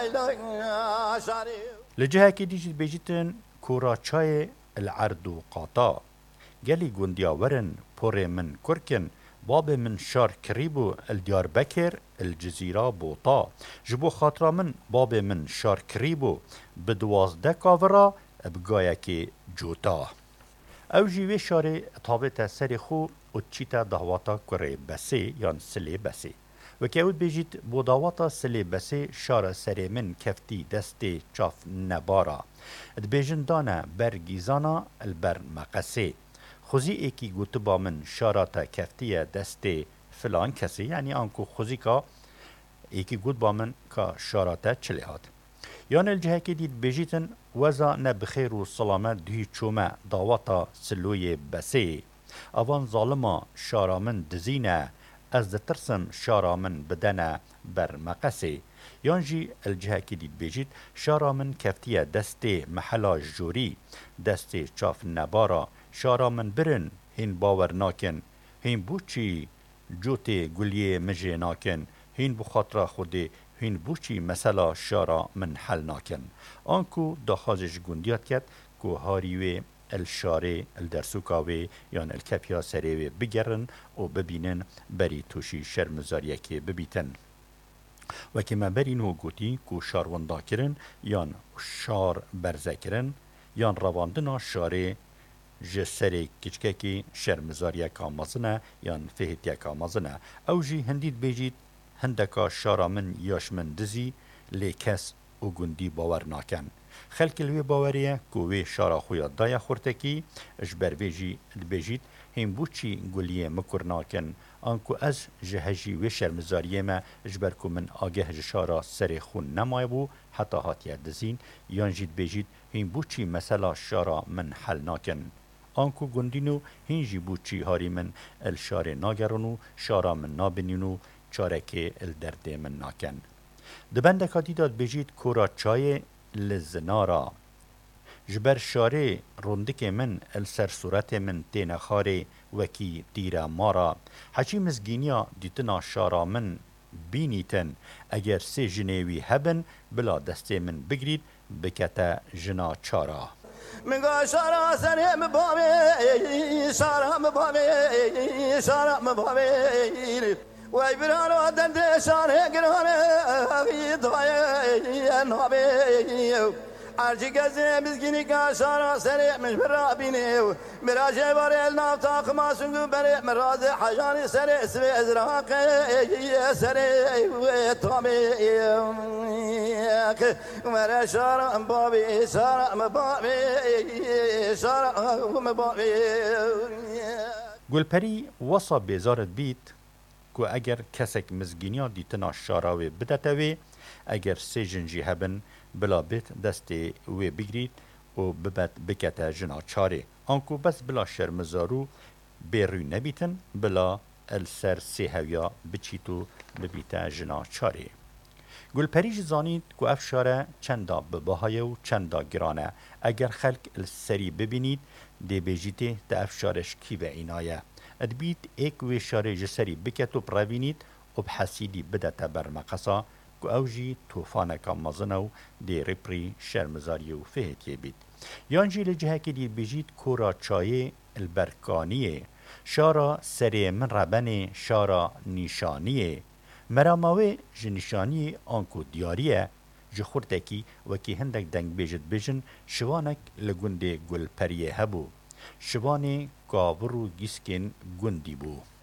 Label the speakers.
Speaker 1: لجهة كي ديجي بيجيتن كورا چاي العردو قاطا گلی گوندیاورن پوره من کرکن باب من شار کریبو الدیار بکر الجزیره بوطا جبو خاطرا من باب من شار کریبو بدوازده کاورا بگایا که جوتا او جیوه شاره تابت سری خو و چیتا دهواتا کره بسی یان سلی بسی و که اود بیجید بو دهواتا سلی بسی شاره سری من کفتی دستی چاف نبارا دبیجن دانه برگیزانا البر مقسی خوزی ایکی گوتو با من شاراتا کفتیه دسته فلان کسی یعنی آنکو خوزی که ایکی گوت با من که شاراتا چلی هات یان الجهه که دید بجیتن وزا نبخیر و سلامت دوی چومه داواتا سلوی بسی اوان ظالما شارا من دزینه از دترسم شارا من بدنه بر مقسی یان جی الجهه که دید بجید شارا من کفتیه دسته محلا جوری دسته چاف نبارا شارا من برن هین باور ناکن هین بوچی جوتی گلیه مجه ناکن هین بخاطر خودی هین بوچی مثلا شارا من حل ناکن آنکو داخازش گندیات کد که هاریوی الشاره الدرسوکاوی یان الکپیا سریوی بگرن و ببینن بری توشی شرمزاریه که ببیتن و که ما برینو گوتی که شاروندا کرن یان شار برزه کرن یان رواندنا شاره جسری کچککی شرمزاریه کامازنه یان فهتیه کامازنه او جی هندید بیجید هندکا شارا من یاش من دزی لی کس و گندی باور ناکن خلک الوی باوریه کووی شارا خویا دایا خورتکی اجبر بیجی بیجید هم بوچی گلیه مکر ناکن آنکو از جهجی و شرمزاریه ما اجبر کو من آگه جشارا سر خون نمای بو حتی هاتیه دزین یان جید بیجید هم بوچی مثلا شارا من حل ناکن آنکو گندینو هنجی بوچی هاری من الشار ناگرونو شارا من نابنینو چارکه الدرد من ناکن دبنده داد بجید کورا چای لزنارا جبر شاره روندک من السر صورت من تین خاره وکی دیره مارا حچی مزگینیا دیتنا شارا من بینیتن اگر سه جنیوی هبن بلا دسته من بگرید بکتا جنا چارا
Speaker 2: میگه شارا سرم بامی شارا بامی شارا بامی وای برانو دنده شانه گرانه دوای نابی ارچی کسی بزگینی که شارا سری مش برابینه مراجع بار الناف تاق ما سنگو بری مراز حجانی سری سوی ازراق سری تومی مرا شارا بابی شارا بابی شارا بابی
Speaker 1: گلپری وصا بیزارت بیت که اگر کسک مزگینیا دیتنا شاراوی بدتوی اگر سه جنجی هبن بلا بیت دستی وی بگرید و ببت بکتا جنا چاره آنکو بس بلا شرمزارو بیروی نبیتن بلا السر سی هویا بچیتو ببیتا جنا چاره گلپریج زانید که افشاره چندا بباهای و چندا گرانه اگر خلق السری ببینید دی بیجیته ده افشارش کی به اینایه ادبید ایک وی شاره جسری بکتو پروینید و بحسیدی بدتا برمقصا که اوجی توفانکا مزنو دی رپری شرمزاری و فهتیه بید یانجی لجهه که دی بیجید کورا چایه البرکانیه شارا سری من ربنه شارا نیشانیه مراماوی جنشانی آنکو دیاریه جخورتکی وکی هندک دنگ بیجد بیجن شوانک لگنده گل پریه هبو شوانه کاورو گیسکن گندی بو